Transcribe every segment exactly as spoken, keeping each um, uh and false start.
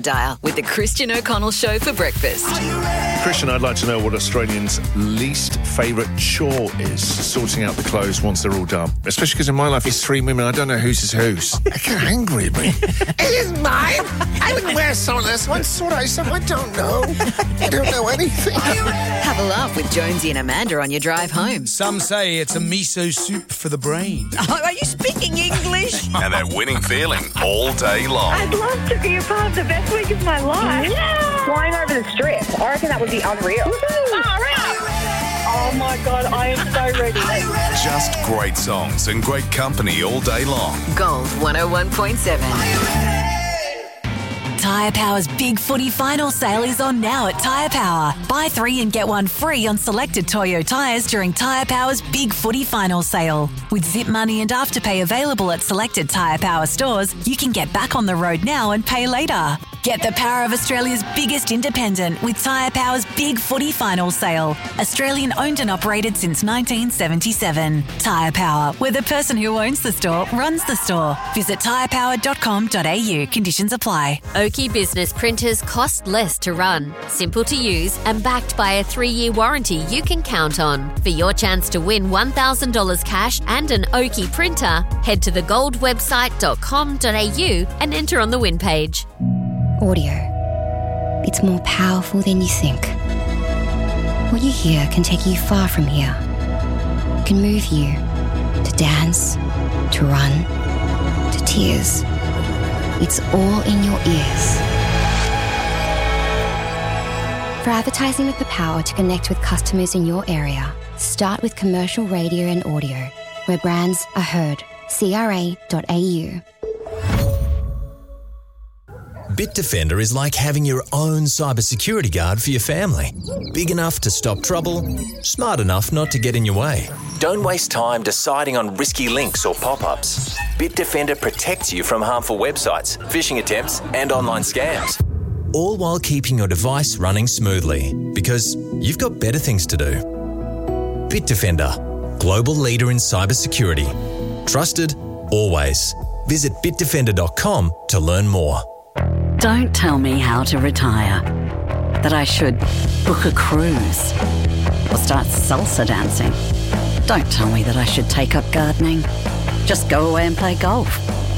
Dial with the Christian O'Connell Show for breakfast. Christian, I'd like to know what Australians' least favourite chore is, sorting out the clothes once they're all done. Especially because in my life, it's three women. I don't know whose is whose. They get angry at me. It is mine. I didn't wear some of this one. Sort of stuff I don't know. I don't know anything. Have a laugh with Jonesy and Amanda on your drive home. Some say it's a miso soup for the brain. Oh, are you speaking English? And that winning feeling all day long. I'd love to be a part of the best week of my life. Yeah. Flying over the strip. I reckon that would be unreal. Oh my God, I am so ready. Just great songs and great company all day long. Gold one oh one point seven. Tyre Power's Big Footy Final Sale is on now at Tyre Power. Buy three and get one free on selected Toyo tyres during Tyre Power's Big Footy Final Sale. With Zip Money and Afterpay available at selected Tyre Power stores, you can get back on the road now and pay later. Get the power of Australia's biggest independent with Tyre Power's Big Footy Final Sale. Australian owned and operated since nineteen seventy-seven. Tyre Power, where the person who owns the store runs the store. Visit tyre power dot com dot a u. Conditions apply. Oakey Business printers cost less to run, simple to use and backed by a three-year warranty you can count on. For your chance to win one thousand dollars cash and an Oakey printer, head to the gold website dot com dot a u and enter on the win page. Audio. It's more powerful than you think. What you hear can take you far from here. It can move you to dance, to run, to tears. It's all in your ears. For advertising with the power to connect with customers in your area, start with commercial radio and audio, where brands are heard. C R A dot A U. Bitdefender is like having your own cybersecurity guard for your family. Big enough to stop trouble, smart enough not to get in your way. Don't waste time deciding on risky links or pop-ups. Bitdefender protects you from harmful websites, phishing attempts, and online scams. All while keeping your device running smoothly, because you've got better things to do. Bitdefender, global leader in cybersecurity. Trusted, always. Visit bitdefender dot com to learn more. Don't tell me how to retire. That I should book a cruise or start salsa dancing. Don't tell me that I should take up gardening. Just go away and play golf.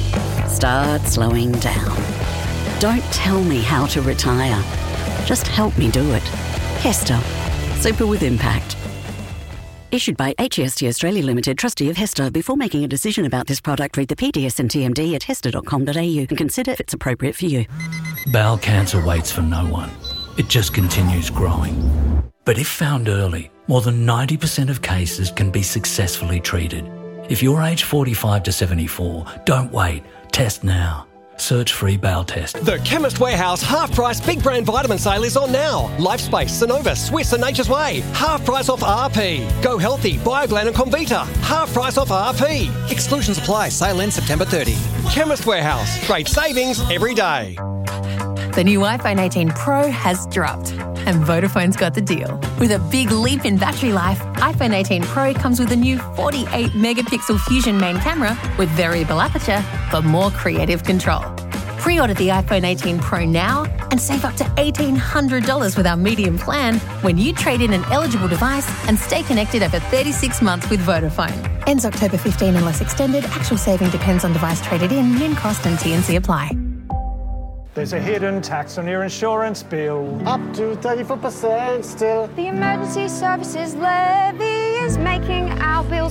Start slowing down. Don't tell me how to retire. Just help me do it. Hester. Super with impact. Issued by H E S T Australia Limited, trustee of Hester. Before making a decision about this product, read the P D S and T M D at hester dot com dot a u and consider if it's appropriate for you. Bowel cancer waits for no one. It just continues growing. But if found early, more than ninety percent of cases can be successfully treated. If you're aged forty-five to seventy-four, don't wait. Test now. Search free bowel test. The Chemist Warehouse half-price big brand vitamin sale is on now. Lifespace, Sonova, Swiss and Nature's Way. Half price off R P. Go Healthy, Bioglan and Comvita. Half price off R P. Exclusions apply. Sale ends September thirtieth. Chemist Warehouse. Great savings every day. The new iPhone eighteen Pro has dropped, and Vodafone's got the deal. With a big leap in battery life, iPhone eighteen Pro comes with a new forty-eight megapixel Fusion main camera with variable aperture for more creative control. Pre-order the iPhone eighteen Pro now and save up to eighteen hundred dollars with our medium plan when you trade in an eligible device and stay connected over thirty-six months with Vodafone. Ends October fifteenth unless extended. Actual saving depends on device traded in, min cost and T and C apply. There's a hidden tax on your insurance bill. Up to thirty-four percent still. The emergency services levy is making our bills